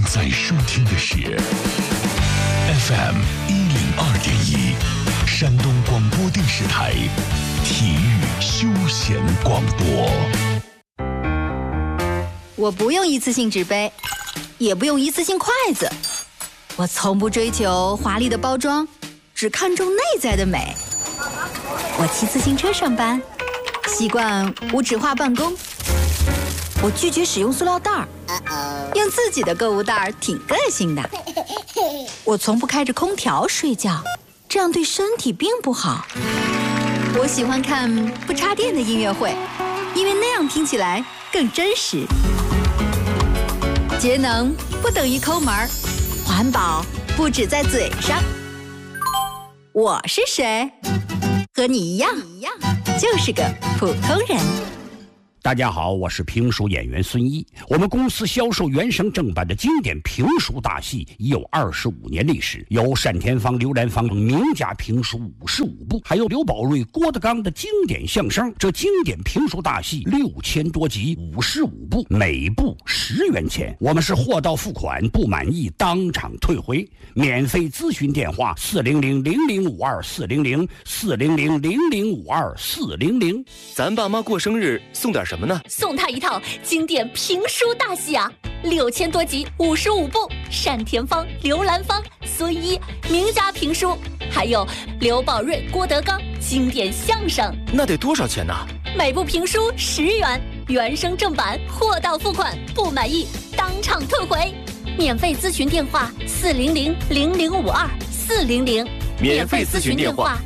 在收听的是 FM 102.1山东广播电视台体育休闲广播。 我不用一次性纸杯，也不用一次性筷子，我从不追求华丽的包装，只看重内在的美。我骑自行车上班，习惯无纸化办公。我拒绝使用塑料袋儿，用自己的购物袋儿挺个性的。我从不开着空调睡觉，这样对身体并不好。我喜欢看不插电的音乐会，因为那样听起来更真实。节能不等于抠门儿，环保不止在嘴上。我是谁？和你一样，就是个普通人。 大家好，我是评书演员孙一。我们公司销售原声正版的经典评书大戏已有25年历史，有单田芳、刘兰芳名家评书55部，还有刘宝瑞、郭德纲的经典相声。这经典评书大戏6000多集，55部，每部10元钱。我们是货到付款，不满意当场退回。免费咨询电话400-0052-400-400-0052-400。 咱爸妈过生日送点什么呢？ 送他一套经典评书大戏啊，6000多集，55部，单田芳、刘兰芳、孙一名家评书，还有刘宝瑞、郭德纲经典相声。 那得多少钱呢？ 每部评书10元，原声正版，货到付款，不满意当场退回。免费咨询电话400-0052-400。 免费咨询电话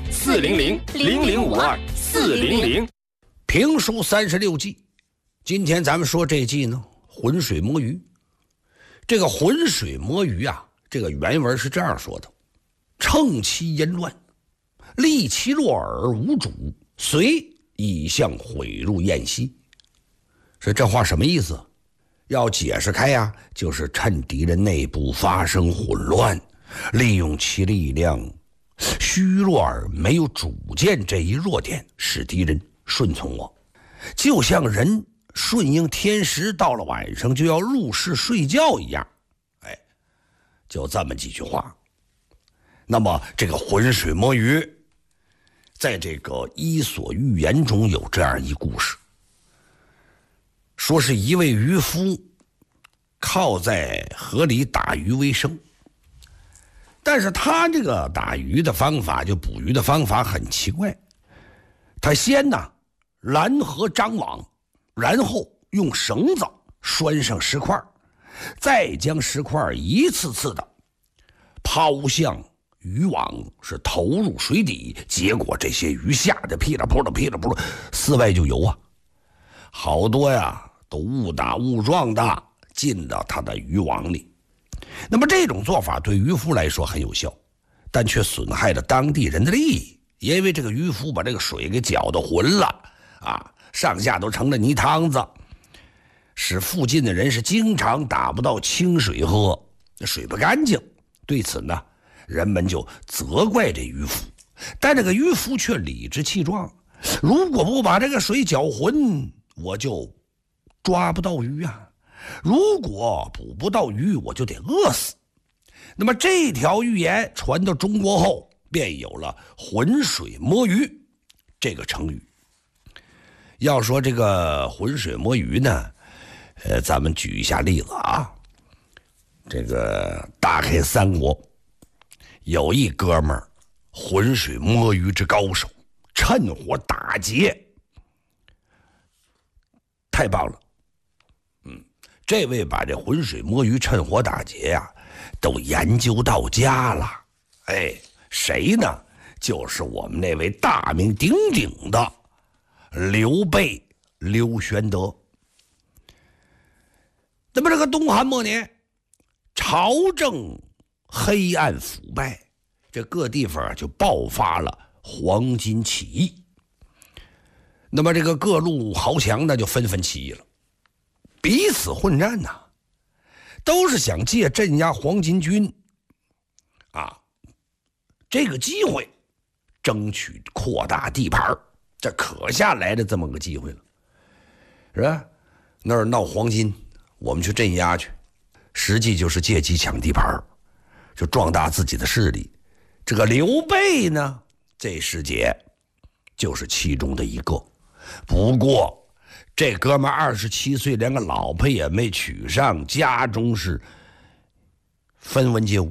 400-0052-400。 评书36季，今天咱们说这季呢，浑水摸鱼。这个浑水摸鱼啊，这个原文是这样说的：乘其淫乱，利其落耳无主，遂以相毁入宴席。说这话什么意思？要解释开呀，就是趁敌人内部发生混乱，利用其力量虚弱而没有主见这一弱点，使敌人顺从我，就像人顺应天时，到了晚上就要入室睡觉一样。就这么几句话。那么这个浑水摸鱼，在这个伊索寓言中有这样一故事，说是一位渔夫靠在河里打鱼为生，但是他这个打鱼的方法，就捕鱼的方法很奇怪。他先呢拦河张网，然后用绳子拴上石块，再将石块一次次的抛向渔网，是投入水底，结果这些鱼吓得噼里扑啦噼里扑啦四外就游啊，好多呀都误打误撞的进到他的渔网里。那么这种做法对渔夫来说很有效，但却损害了当地人的利益，因为这个渔夫把这个水给搅得浑了啊，上下都成了泥汤子，使附近的人是经常打不到清水喝，水不干净。对此呢，人们就责怪这渔夫，但这个渔夫却理直气壮，如果不把这个水搅浑，我就抓不到鱼啊，如果捕不到鱼，我就得饿死。那么这条寓言传到中国后，便有了浑水摸鱼这个成语。要说这个浑水摸鱼呢，咱们举一下例子啊。这个大开三国，有一哥们儿浑水摸鱼之高手，趁火打劫，太棒了。这位把这浑水摸鱼趁火打劫呀，都研究到家了。谁呢？就是我们那位大名鼎鼎的刘备刘玄德。那么这个东汉末年，朝政黑暗腐败，这各地方就爆发了黄巾起义。那么这个各路豪强呢，就纷纷起义了，彼此混战呐，都是想借镇压黄巾军这个机会争取扩大地盘，这可下来的这么个机会了，是吧？那儿闹黄巾，我们去镇压去。 实际就是借机抢地盘，就壮大自己的势力。这个刘备呢，这时节就是其中的一个。不过这哥们27岁，连个老婆也没娶上，家中是分文皆无，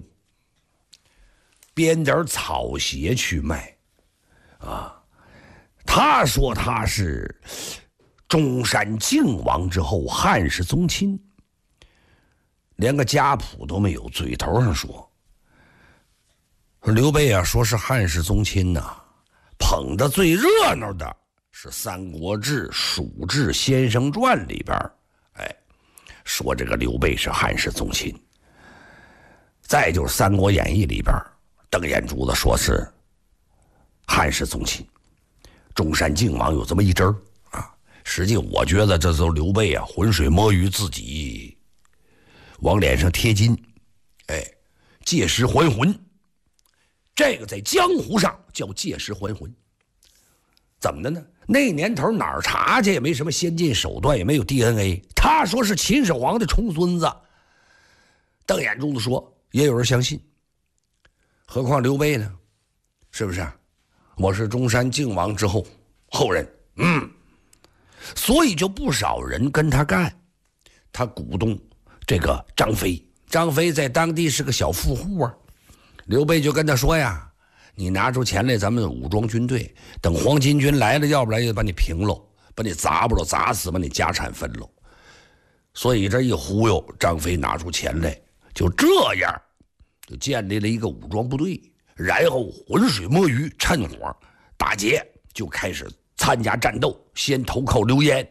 编点草鞋去卖啊。他说他是中山靖王之后汉室宗亲，连个家谱都没有，嘴头上说刘备啊，说是汉室宗亲呐，捧得最热闹的是《三国志·蜀志先生传》里边，说这个刘备是汉室宗亲。再就是《三国演义》里边，邓眼珠子说是汉室宗亲，中山靖王有这么一支啊。实际我觉得这都刘备啊浑水摸鱼，自己往脸上贴金，借尸还魂。这个在江湖上叫借尸还魂。怎么的呢？那年头哪儿查去，也没什么先进手段，也没有 DNA。他说是秦始皇的重孙子，瞪眼珠子说也有人相信，何况刘备呢？是不是啊？我是中山靖王之后人，所以就不少人跟他干。他鼓动这个张飞，张飞在当地是个小富户啊。刘备就跟他说呀，你拿出钱来，咱们武装军队，等黄巾军来了，要不然就把你平喽，把你砸不了，砸死，把你家产分喽。所以这一忽悠，张飞拿出钱来，就这样就建立了一个武装部队，然后浑水摸鱼，趁火打劫，就开始参加战斗，先投靠刘焉。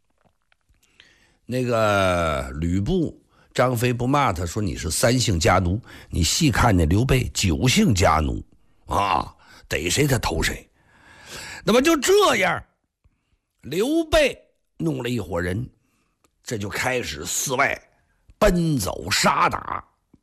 那个吕布，张飞不骂他，说你是3姓家奴，你细看那刘备9姓家奴啊，逮谁他投谁。那么就这样，刘备弄了一伙人，这就开始四外奔走杀打，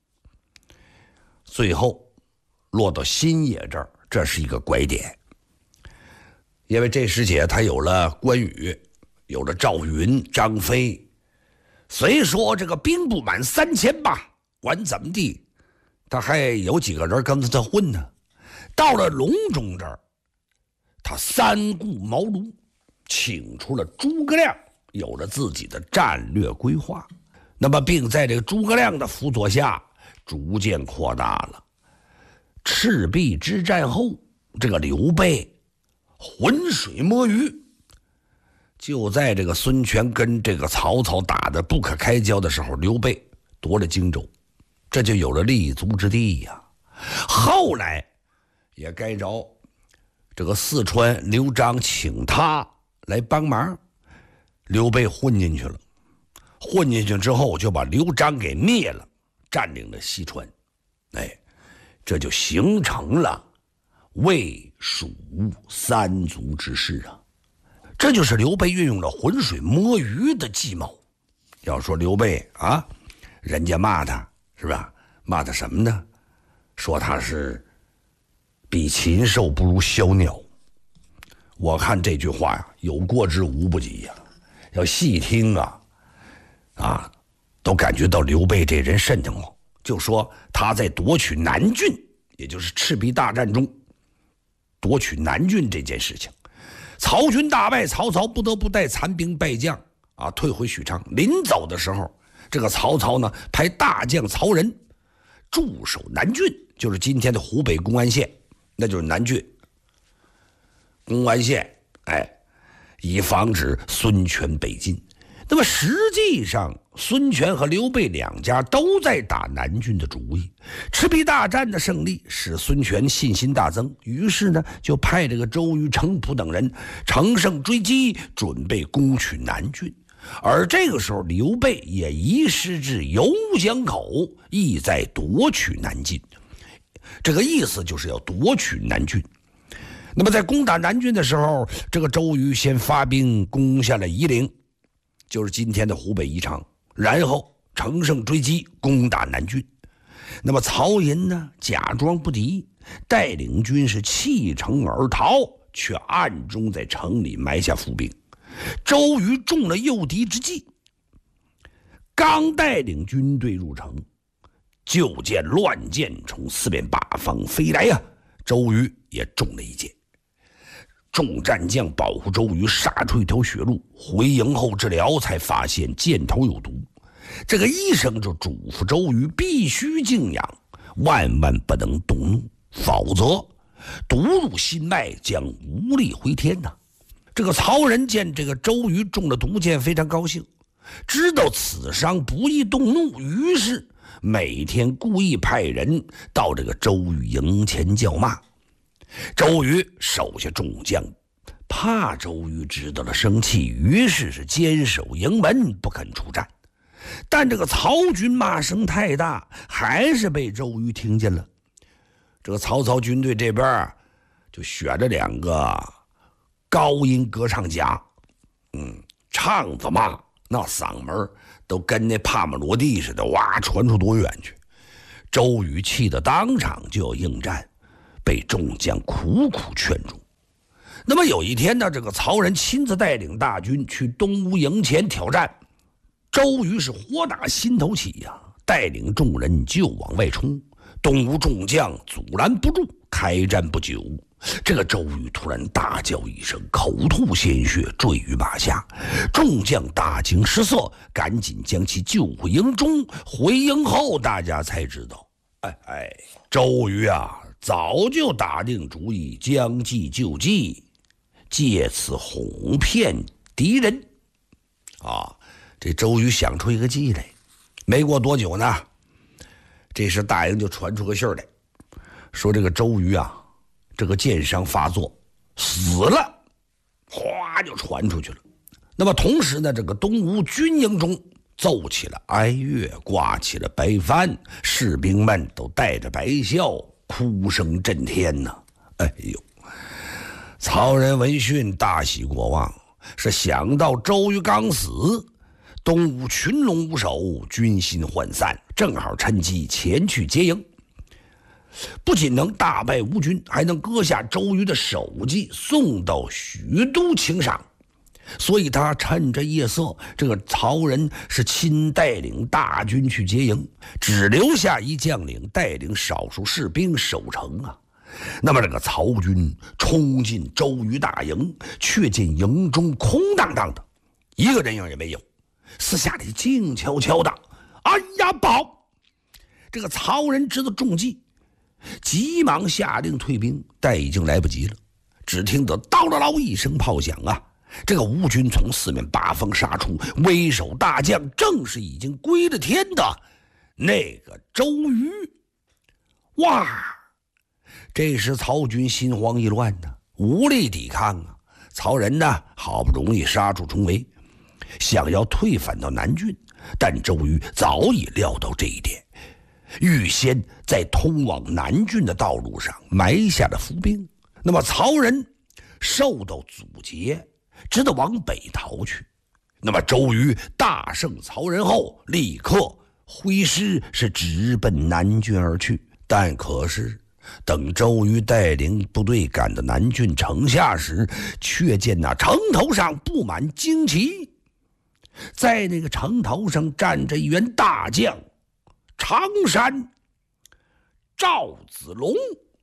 最后落到新野这儿，这是一个拐点。因为这时节他有了关羽，有了赵云、张飞，虽说这个兵不满3000吧，管怎么地，他还有几个人跟着他混呢。到了隆中这儿，他三顾茅庐，请出了诸葛亮，有了自己的战略规划。那么并在这个诸葛亮的辅佐下，逐渐扩大了。赤壁之战后，这个刘备浑水摸鱼，就在这个孙权跟这个曹操打得不可开交的时候，刘备夺了荆州，这就有了立足之地呀。后来也该着这个四川刘璋请他来帮忙，刘备混进去了，混进去之后就把刘璋给灭了，占领了西川，这就形成了魏蜀三族之势啊。这就是刘备运用了浑水摸鱼的计谋。要说刘备啊，人家骂他是吧？骂他什么呢？说他是比禽兽不如小鸟。我看这句话呀，有过之无不及呀。要细听啊，都感觉到刘备这人瘆得慌。就说他在夺取南郡，也就是赤壁大战中夺取南郡这件事情，曹军大败，曹操不得不带残兵败将退回许昌。临走的时候，这个曹操呢派大将曹仁驻守南郡，就是今天的湖北公安县，那就是南郡公安县，以防止孙权北进。那么实际上孙权和刘备两家都在打南郡的主意。赤壁大战的胜利使孙权信心大增，于是呢就派这个周瑜、程普等人乘胜追击，准备攻取南郡。而这个时候刘备也移师至游江口，意在夺取南郡。这个意思就是要夺取南郡。那么在攻打南郡的时候，这个周瑜先发兵攻下了夷陵，就是今天的湖北宜昌，然后乘胜追击，攻打南郡。那么曹寅呢，假装不敌，带领军是弃城而逃，却暗中在城里埋下伏兵。周瑜中了诱敌之计， 刚带领军队入城，就见乱箭从四面八方飞来呀。周瑜也中了一箭。众战将保护周瑜杀出一条血路，回营后治疗，才发现箭头有毒。这个医生就嘱咐周瑜必须静养，万万不能动怒，否则毒入心脉，将无力回天呐。这个曹仁见这个周瑜中了毒箭，非常高兴，知道此伤不易动怒，于是每天故意派人到这个周瑜营前叫骂。周瑜手下众将怕周瑜知道了生气，于是坚守营门不肯出战。但这个曹军骂声太大，还是被周瑜听见了。这个曹操军队这边就选了2个高音歌唱家，唱着骂，那嗓门都跟那帕姆罗蒂似的，哇，传出多远去。周瑜气得当场就要应战，被众将苦苦劝住。那么有一天呢，这个曹仁亲自带领大军去东吴营前挑战，周瑜是火打心头起呀，带领众人就往外冲。东吴众将阻拦不住，开战不久，这个周瑜突然大叫一声，口吐鲜血，坠于马下。众将大惊失色，赶紧将其救回营中。回营后，大家才知道，周瑜早就打定主意，将计就计，借此哄骗敌人。这周瑜想出一个计来。没过多久呢，这时大营就传出个信来，说这个周瑜这个箭伤发作死了，哗就传出去了。那么同时呢，这个东吴军营中奏起了哀乐，挂起了白帆，士兵们都带着白笑，哭声震天呐。曹仁闻讯大喜过望，是想到周瑜刚死，东吴群龙无首，军心涣散，正好趁机前去接营，不仅能大败吴军，还能割下周瑜的首级送到许都请赏。所以他趁着夜色，这个曹仁是亲带领大军去接营，只留下一将领带领少数士兵守城那么这个曹军冲进周瑜大营，却见营中空荡荡的，一个人影也没有。私下里静悄悄的，宝！这个曹仁知道中计，急忙下令退兵，但已经来不及了。只听得叨啦啦一声炮响这个吴军从四面八方杀出，为首大将正是已经归了天的那个周瑜。这时曹军心慌意乱无力抵抗曹仁好不容易杀出重围，想要退返到南郡，但周瑜早已料到这一点，预先在通往南郡的道路上埋下了伏兵。那么曹仁受到阻截，只得往北逃去。那么周瑜大胜曹仁后，立刻挥师是直奔南郡而去。但可是等周瑜带领部队赶到南郡城下时，却见那城头上布满旌旗，在那个城头上站着一员大将常山赵子龙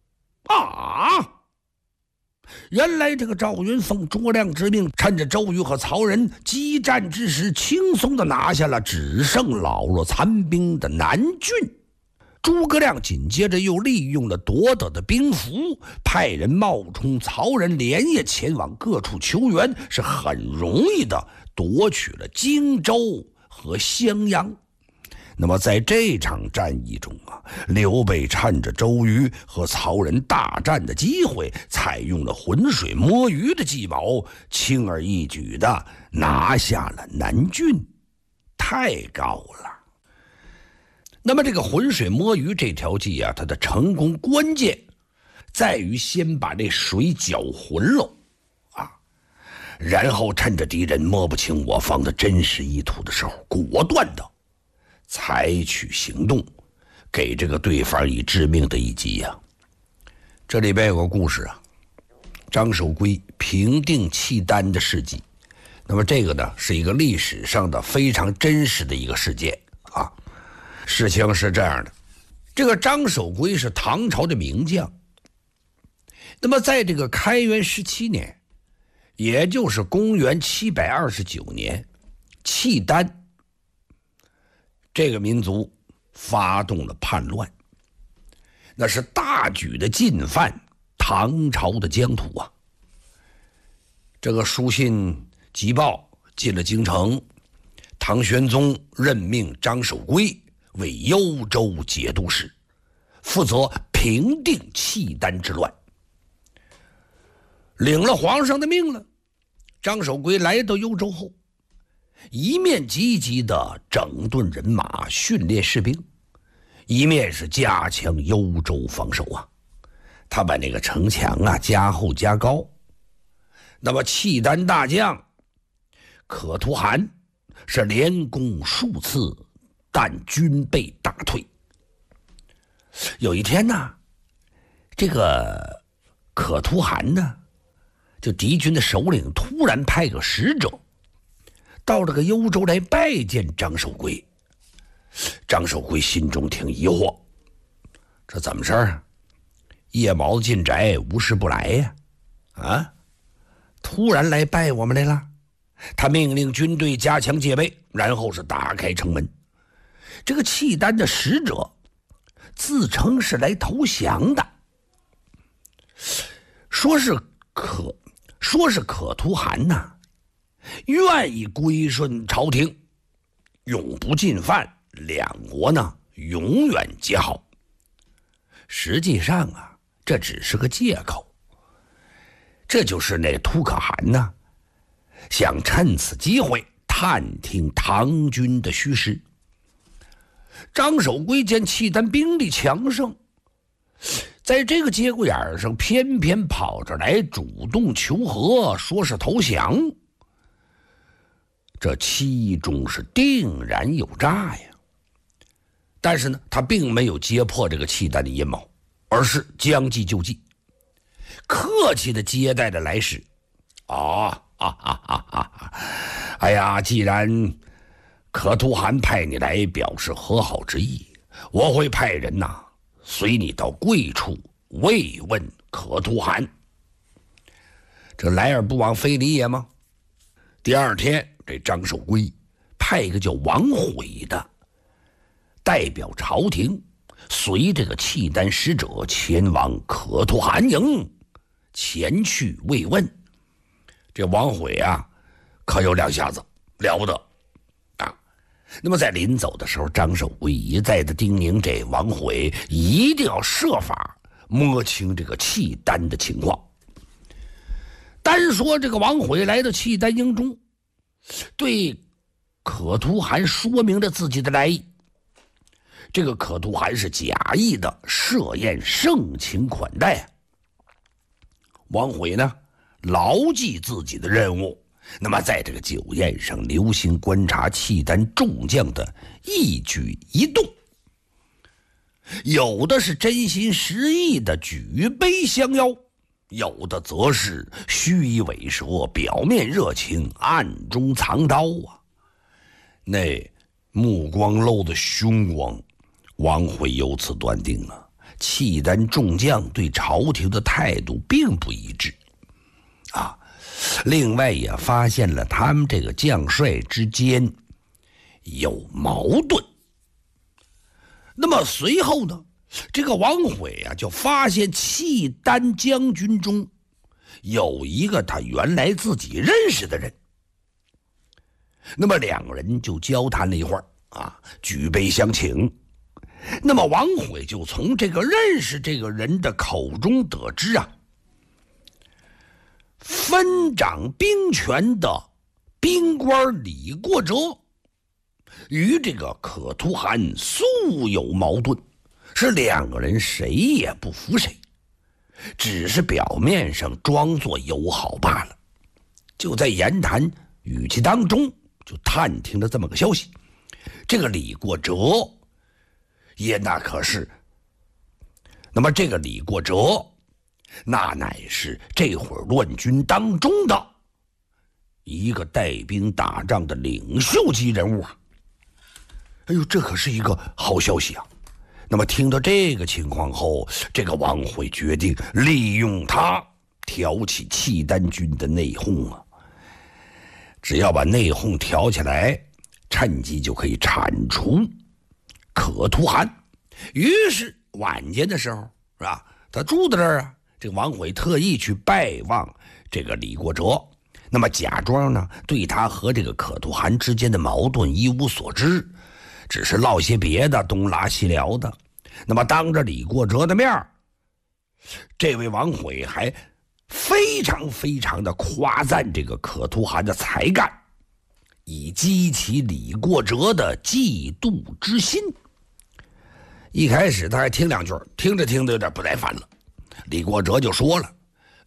原来这个赵云奉卓亮之命，趁着周瑜和曹仁激战之时，轻松地拿下了只剩老弱残兵的南郡。诸葛亮紧接着又利用了夺得的兵符，派人冒充曹仁，连夜前往各处求援，是很容易的夺取了荆州和襄阳。那么在这场战役中刘备趁着周瑜和曹仁大战的机会，采用了浑水摸鱼的计谋，轻而易举的拿下了南郡。太高了。那么这个浑水摸鱼这条计它的成功关键在于先把这水搅浑了然后趁着敌人摸不清我方的真实意图的时候，果断的采取行动，给这个对方以致命的一击这里边有个故事张守珪平定契丹的事迹， 那么这个呢，是一个历史上的非常真实的一个事件啊。事情是这样的，这个张守珪是唐朝的名将。那么在这个开元17年，也就是公元729年，契丹这个民族发动了叛乱，那是大举的进犯唐朝的疆土啊。这个书信急报进了京城，唐玄宗任命张守珪为幽州节度使，负责平定契丹之乱。领了皇上的命了，张守珪来到幽州后，一面积极的整顿人马，训练士兵，一面是加强幽州防守啊。他把那个城墙啊加厚加高。那么契丹大将可图汗是连攻数次，但均被打退。有一天呢，这个可图汗呢，就敌军的首领突然派个使者到这个幽州来拜见张守珪。张守珪心中挺疑惑，这怎么事儿啊？夜猫子进宅，无事不来呀！啊，突然来拜我们来了。他命令军队加强戒备，然后是打开城门。这个契丹的使者自称是来投降的，说是可图汗呐，愿意归顺朝廷，永不进犯，两国呢永远结好。实际上啊，这只是个借口。这就是那突可汗呢，想趁此机会探听唐军的虚实。张守珪见契丹兵力强盛，在这个节骨眼上偏偏跑着来主动求和，说是投降，这其中是定然有诈呀。但是呢，他并没有揭破这个契丹的阴谋，而是将计就计，客气的接待了来使。哎呀，既然可图汗派你来表示和好之意，我会派人呐随你到贵处慰问可图汗。这来而不往非礼也吗？第二天，这张守珪派一个叫王悔的代表朝廷，随这个契丹使者前往可图汗营前去慰问。这王悔啊可有两下子，了不得啊！那么在临走的时候，张守珪一再的叮咛这王悔一定要设法摸清这个契丹的情况。单说这个王悔来到契丹营中，对可图汗说明了自己的来意。这个可图汗是假意的设宴盛情款待。王悔呢牢记自己的任务，那么在这个酒宴上留心观察契丹众将的一举一动，有的是真心实意的举杯相邀，有的则是虚以委蛇，表面热情，暗中藏刀啊。那目光露的凶光，王悔由此断定了契丹众将对朝廷的态度并不一致啊。另外也发现了他们这个将帅之间有矛盾。那么随后呢，这个王悔啊就发现契丹将军中有一个他原来自己认识的人。那么两个人就交谈了一会儿啊，举杯相请。那么王悔就从这个认识这个人的口中得知啊，分掌兵权的兵官李过哲与这个可图汗素有矛盾，是两个人谁也不服谁，只是表面上装作友好罢了。就在言谈语气当中，就探听了这么个消息，这个李过哲也那可是，那么这个李过哲那乃是这会儿乱军当中的一个带兵打仗的领袖级人物啊。哎呦，这可是一个好消息啊！那么听到这个情况后，这个王辉决定利用他挑起契丹军的内讧啊。只要把内讧挑起来，趁机就可以铲除可图汗。于是晚间的时候，是吧？他住在这儿啊，这个王辉特意去拜望这个李国哲，那么假装呢对他和这个可图汗之间的矛盾一无所知，只是唠些别的，东拉西聊的。那么当着李国哲的面，这位王辉还非常的夸赞这个可图汗的才干，以激起李国哲的嫉妒之心。一开始他还听两句，听着有点不耐烦了。李国哲就说了：“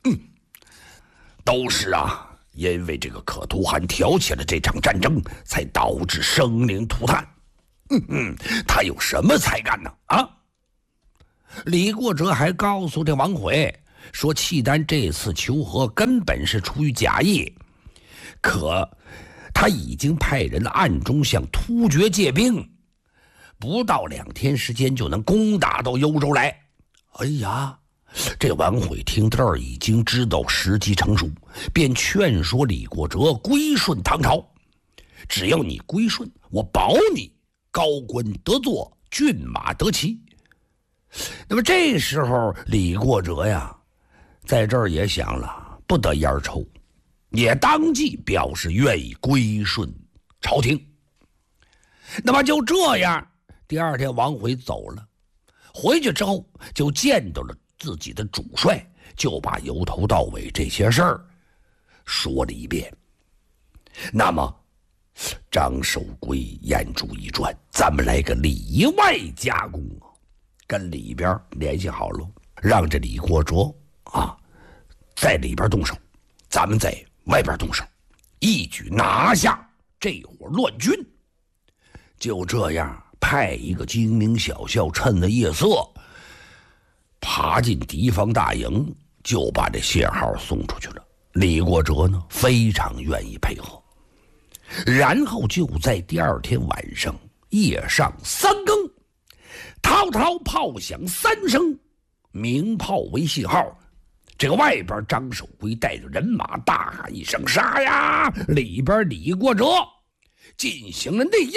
都是啊，因为这个可图汗挑起了这场战争，才导致生灵涂炭。他有什么才干呢？啊？”李国哲还告诉这王辉说，契丹这次求和根本是出于假意，可他已经派人暗中向突厥借兵，不到2天时间就能攻打到幽州来。哎呀，这王辉听到这儿已经知道时机成熟，便劝说李国哲归顺唐朝。只要你归顺，我保你高官得坐，骏马得骑。那么这时候李国哲呀，在这儿也想了，不得烟抽，也当即表示愿意归顺朝廷。那么就这样，第2天王辉走了，回去之后就见到了自己的主帅，就把由头到尾这些事儿说了一遍。那么张守珪言诸一转，咱们来个里外夹攻啊，跟里边联系好了，让这李国哲啊在里边动手，咱们在外边动手，一举拿下这伙乱军。就这样，派一个精明小校趁着夜色爬进敌方大营，就把这信号送出去了。李国哲呢，非常愿意配合。然后就在第2天晚上夜上3更，滔滔炮响3声，鸣炮为信号。这个外边张守珪带着人马大喊一声杀呀，里边李国哲进行了内应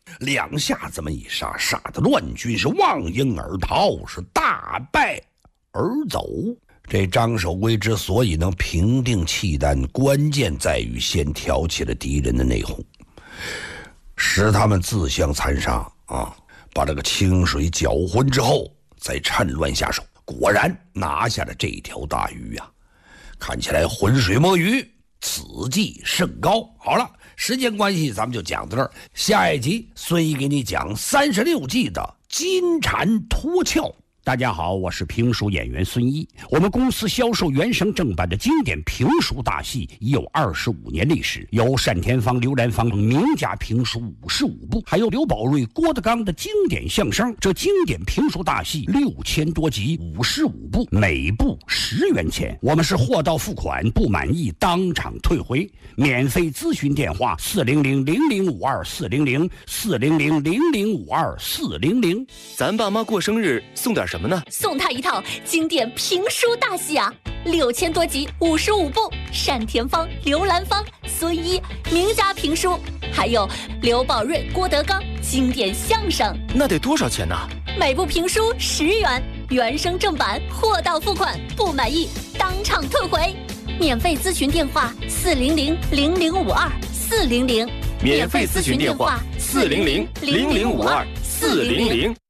，2下这么一杀，杀的乱军是望应而逃，是大败而走。这张守珪之所以能平定契丹，关键在于先挑起了敌人的内讧，使他们自相残杀啊，把这个清水搅浑之后，再趁乱下手。果然拿下了这条大鱼呀，看起来浑水摸鱼，此计甚高。好了，时间关系咱们就讲到这儿，下一集孙毅给你讲36计的金蝉脱壳。 大家好，我是评书演员孙一。我们公司销售原声正版的经典评书大戏已有25年历史，有单田芳、刘兰芳名家评书55部，还有刘宝瑞、郭德纲的经典相声。这经典评书大戏6000多集，55部，每部10元钱。我们是货到付款，不满意当场退回。免费咨询电话400-0052-400，400-0052-400。 咱爸妈过生日送点什么呢？ 送他一套经典评书大戏啊，6000多集，55部，单田芳、刘兰芳、孙一名家评书，还有刘宝瑞、郭德纲经典相声。 那得多少钱呢？ 每部评书10元，原声正版，货到付款，不满意当场退回。免费咨询电话400-0052-400， 免费咨询电话400-0052-400。